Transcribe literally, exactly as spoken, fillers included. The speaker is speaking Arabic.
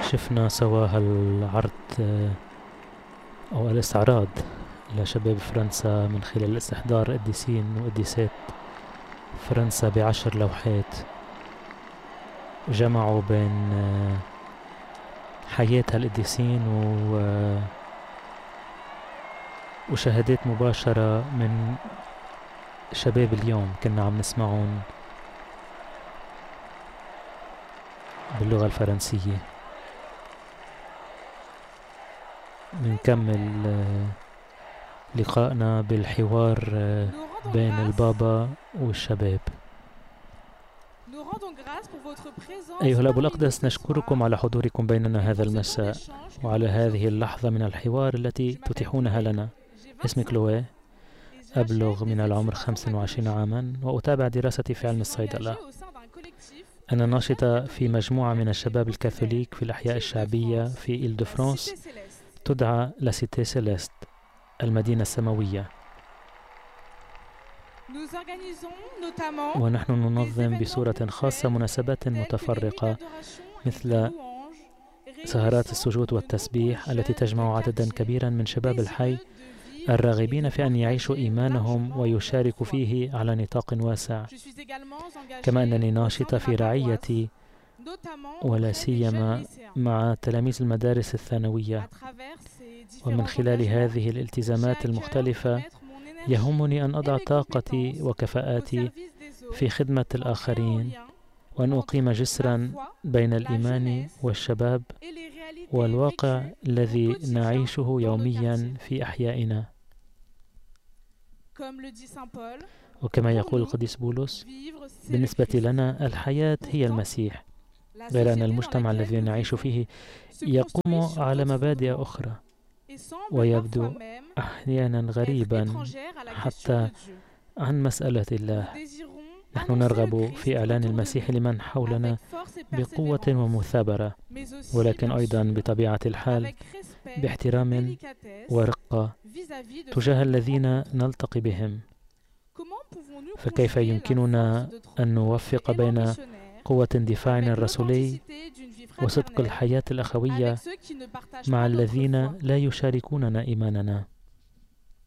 شفنا سوا هالعرض أو الاستعراض لشباب فرنسا من خلال استحضار قديسين وقديسات فرنسا بعشر لوحات جمعوا بين حياة هالقديسين و وشهادات مباشرة من شباب اليوم كنا عم نسمعهم باللغة الفرنسية. بنكمل لقائنا بالحوار بين البابا والشباب. أيها الأب الأقدس، نشكركم على حضوركم بيننا هذا المساء وعلى هذه اللحظة من الحوار التي تتيحونها لنا. اسمي كلوي، أبلغ من العمر خمسة وعشرين عاما وأتابع دراستي في علم الصيدلة. أنا ناشطة في مجموعة من الشباب الكاثوليك في الأحياء الشعبية في إيل دو فرانس تدعى لا سيتي سيليست، المدينة السماوية. ونحن ننظم بصورة خاصة مناسبات متفرقة مثل سهرات السجود والتسبيح التي تجمع عددا كبيرا من شباب الحي الراغبين في أن يعيشوا إيمانهم ويشاركوا فيه على نطاق واسع. كما أنني ناشطة في رعيتي ولا سيما مع تلاميذ المدارس الثانوية، ومن خلال هذه الالتزامات المختلفة يهمني أن أضع طاقتي وكفاءاتي في خدمة الآخرين وأن أقيم جسرا بين الإيمان والشباب والواقع الذي نعيشه يوميا في أحيائنا. وكما يقول القديس بولس، بالنسبة لنا الحياة هي المسيح، غير أن المجتمع الذي نعيش فيه يقوم على مبادئ أخرى ويبدو أحيانا غريبا حتى عن مسألة الله. نحن نرغب في إعلان المسيح لمن حولنا بقوة ومثابرة، ولكن أيضا بطبيعة الحال باحترام ورقة تجاه الذين نلتقي بهم. فكيف يمكننا أن نوفق بين قوة دفاعنا الرسولي وصدق الحياة الأخوية مع الذين لا يشاركوننا إيماننا؟